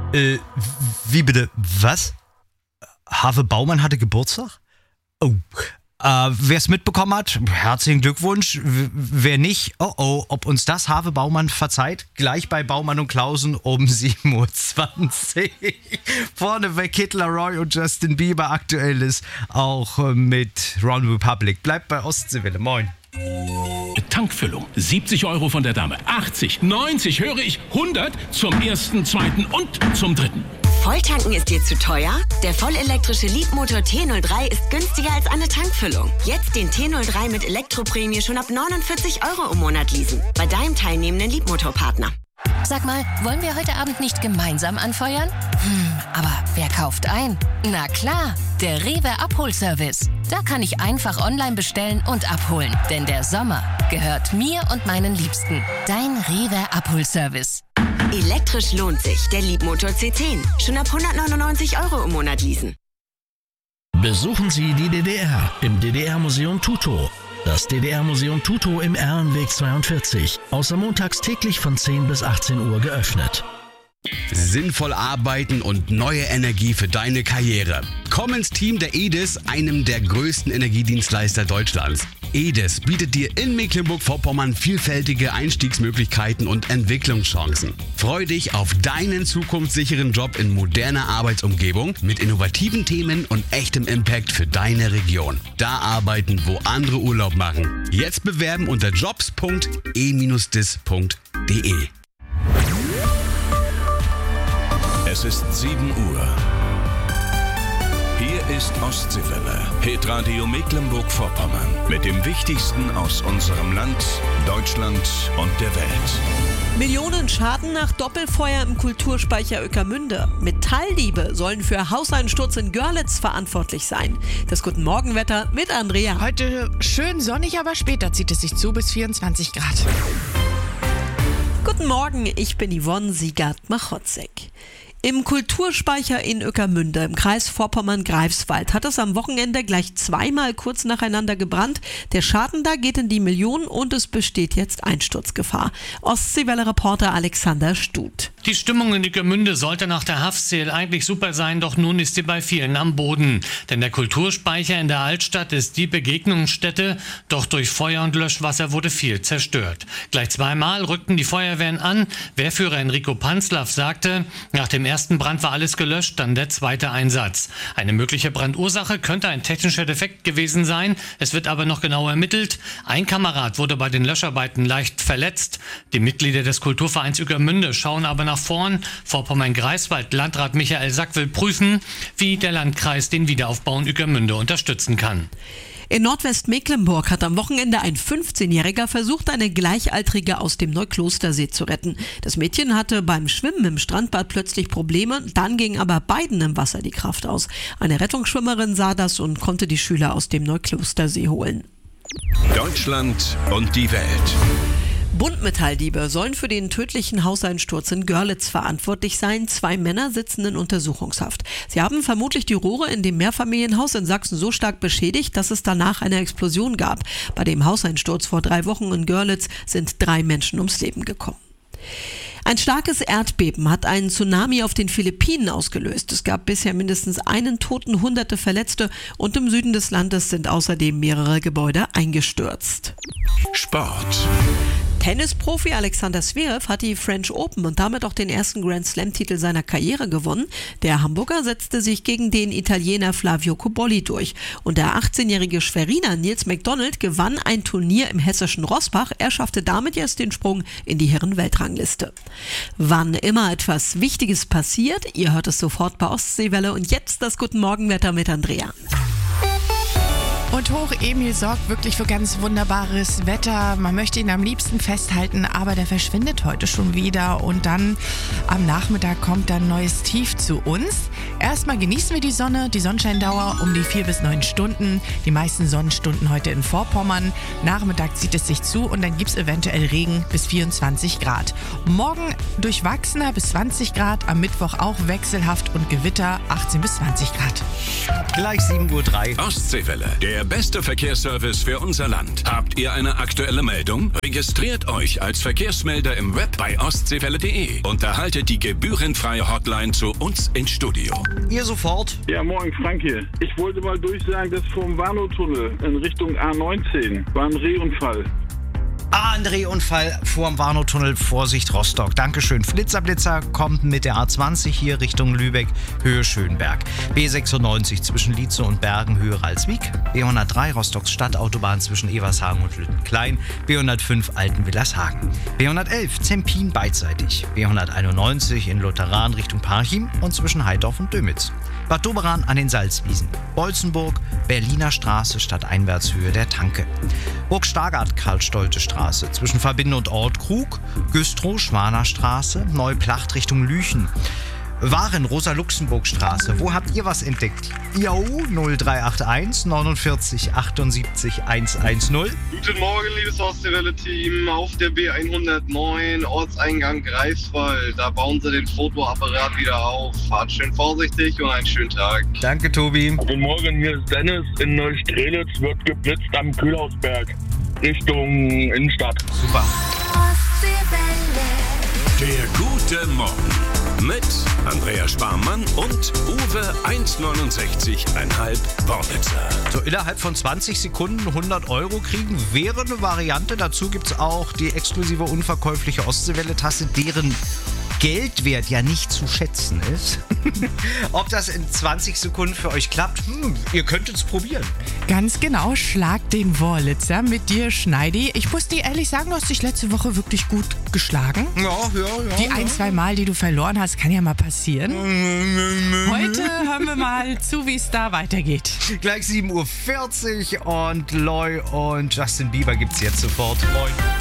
Wie bitte? Was? Have Baumann hatte Geburtstag? Oh. Wer es mitbekommen hat, herzlichen Glückwunsch. Wer nicht, ob uns das Have Baumann verzeiht, gleich bei Baumann und Klausen um 7.20 Uhr. Vorne bei Kid Laroi und Justin Bieber, aktuell ist auch mit Ron Republic. Bleibt bei Ostseewelle, moin. Tankfüllung, 70 € von der Dame, 80, 90, höre ich, 100 zum ersten, zweiten und zum dritten. Volltanken ist dir zu teuer? Der vollelektrische Leapmotor T03 ist günstiger als eine Tankfüllung. Jetzt den T03 mit Elektroprämie schon ab 49 € im Monat leasen. Bei deinem teilnehmenden Leapmotor-Partner. Sag mal, wollen wir heute Abend nicht gemeinsam anfeuern? Aber wer kauft ein? Na klar, der Rewe Abholservice. Da kann ich einfach online bestellen und abholen. Denn der Sommer gehört mir und meinen Liebsten. Dein Rewe Abholservice. Elektrisch lohnt sich. Der Leapmotor C10. Schon ab 199 € im Monat leasen. Besuchen Sie die DDR im DDR-Museum Tutow. Das DDR-Museum Tutow im Erlenweg 42. Außer montags täglich von 10 bis 18 Uhr geöffnet. Sinnvoll arbeiten und neue Energie für deine Karriere. Komm ins Team der EDIS, einem der größten Energiedienstleister Deutschlands. EDIS bietet dir in Mecklenburg-Vorpommern vielfältige Einstiegsmöglichkeiten und Entwicklungschancen. Freu dich auf deinen zukunftssicheren Job in moderner Arbeitsumgebung mit innovativen Themen und echtem Impact für deine Region. Da arbeiten, wo andere Urlaub machen. Jetzt bewerben unter jobs.e-dis.de. Es ist 7 Uhr. Hier ist Ostseewelle, Hitradio Mecklenburg-Vorpommern. Mit dem Wichtigsten aus unserem Land, Deutschland und der Welt. Millionen Schaden nach Doppelfeuer im Kulturspeicher Ueckermünde. Metalldiebe sollen für Hauseinsturz in Görlitz verantwortlich sein. Das Guten Morgenwetter mit Andrea. Heute schön sonnig, aber später zieht es sich zu bis 24 Grad. Guten Morgen, ich bin Yvonne Siegert-Machotzek. Im Kulturspeicher in Ueckermünde im Kreis Vorpommern-Greifswald hat es am Wochenende gleich zweimal kurz nacheinander gebrannt. Der Schaden da geht in die Millionen und es besteht jetzt Einsturzgefahr. Ostseewelle-Reporter Alexander Stut. Die Stimmung in Ueckermünde sollte nach der Haftsale eigentlich super sein, doch nun ist sie bei vielen am Boden. Denn der Kulturspeicher in der Altstadt ist die Begegnungsstätte, doch durch Feuer und Löschwasser wurde viel zerstört. Gleich zweimal rückten die Feuerwehren an. Wehrführer Enrico Panzlaff sagte, nach dem ersten Brand war alles gelöscht, dann der zweite Einsatz. Eine mögliche Brandursache könnte ein technischer Defekt gewesen sein. Es wird aber noch genau ermittelt. Ein Kamerad wurde bei den Löscharbeiten leicht verletzt. Die Mitglieder des Kulturvereins Ueckermünde schauen aber nach vorn. Vorpommern-Greifswald Landrat Michael Sack will prüfen, wie der Landkreis den Wiederaufbau in Ueckermünde unterstützen kann. In Nordwestmecklenburg hat am Wochenende ein 15-Jähriger versucht, eine Gleichaltrige aus dem Neuklostersee zu retten. Das Mädchen hatte beim Schwimmen im Strandbad plötzlich Probleme, dann ging aber beiden im Wasser die Kraft aus. Eine Rettungsschwimmerin sah das und konnte die Schüler aus dem Neuklostersee holen. Deutschland und die Welt. Buntmetalldiebe sollen für den tödlichen Hauseinsturz in Görlitz verantwortlich sein. 2 Männer sitzen in Untersuchungshaft. Sie haben vermutlich die Rohre in dem Mehrfamilienhaus in Sachsen so stark beschädigt, dass es danach eine Explosion gab. Bei dem Hauseinsturz vor 3 Wochen in Görlitz sind 3 Menschen ums Leben gekommen. Ein starkes Erdbeben hat einen Tsunami auf den Philippinen ausgelöst. Es gab bisher mindestens einen Toten, Hunderte Verletzte und im Süden des Landes sind außerdem mehrere Gebäude eingestürzt. Sport. Tennisprofi Alexander Zverev hat die French Open und damit auch den ersten Grand-Slam-Titel seiner Karriere gewonnen. Der Hamburger setzte sich gegen den Italiener Flavio Cobolli durch. Und der 18-jährige Schweriner Nils McDonald gewann ein Turnier im hessischen Roßbach. Er schaffte damit jetzt den Sprung in die Herren-Weltrangliste. Wann immer etwas Wichtiges passiert, ihr hört es sofort bei Ostseewelle. Und jetzt das Guten Morgenwetter mit Andrea. Und Hoch-Emil sorgt wirklich für ganz wunderbares Wetter. Man möchte ihn am liebsten festhalten, aber der verschwindet heute schon wieder. Und dann am Nachmittag kommt dann ein neues Tief zu uns. Erstmal genießen wir die Sonne, die Sonnenscheindauer um die 4 bis 9 Stunden. Die meisten Sonnenstunden heute in Vorpommern. Nachmittag zieht es sich zu und dann gibt es eventuell Regen bis 24 Grad. Morgen durchwachsener bis 20 Grad, am Mittwoch auch wechselhaft und Gewitter 18 bis 20 Grad. Gleich 7.03 Uhr. Ostseewelle, der beste Verkehrsservice für unser Land. Habt ihr eine aktuelle Meldung? Registriert euch als Verkehrsmelder im Web bei ostseewelle.de und erhaltet die gebührenfreie Hotline zu uns ins Studio. Ihr sofort. Ja, moin, Frank hier. Ich wollte mal durchsagen, dass vom Warnow-Tunnel in Richtung A19 war ein Rehunfall. Ein Drehunfall vorm Warnow-Tunnel, Vorsicht Rostock. Dankeschön. Flitzer kommt mit der A20 hier Richtung Lübeck, Höhe Schönberg. B96 zwischen Lietze und Bergen, Höhe Ralswiek. B103 Rostocks Stadtautobahn zwischen Evershagen und Lüttenklein. B105 Altenwillershagen. B111 Zempin beidseitig. B191 in Lutheran Richtung Parchim und zwischen Heidorf und Dömitz. Bad Doberan an den Salzwiesen. Bolzenburg, Berliner Straße Stadteinwärtshöhe der Tanke. Burg Stargard, Karl-Stolte Straße zwischen Verbinde und Ortkrug. Güstrow, Schwaner Straße, Neuplacht Richtung Lüchen. Waren, Rosa-Luxemburg-Straße. Wo habt ihr was entdeckt? Jo, 0381 49 78 110. Guten Morgen, liebes Ostseewelle-Team. Auf der B109, Ortseingang Greifswald. Da bauen sie den Fotoapparat wieder auf. Fahrt schön vorsichtig und einen schönen Tag. Danke, Tobi. Guten Morgen, hier ist Dennis. In Neustrelitz wird geblitzt am Kühlhausberg. Richtung Innenstadt. Super. Der gute Morgen mit Andrea Sparmann und Uwe 1,69,5 Wornitzer. So, innerhalb von 20 Sekunden 100 Euro kriegen wäre eine Variante. Dazu gibt es auch die exklusive unverkäufliche Ostseewelle-Tasse, deren Geldwert ja nicht zu schätzen ist. Ob das in 20 Sekunden für euch klappt, ihr könnt es probieren. Ganz genau, schlag den Wurlitzer mit dir, Schneidi. Ich muss dir ehrlich sagen, du hast dich letzte Woche wirklich gut geschlagen. Ja. Die 1-2 Mal, die du verloren hast, kann ja mal passieren. Heute hören wir mal zu, wie es da weitergeht. Gleich 7:40 Uhr und Loy und Justin Bieber gibt's jetzt sofort. Moin.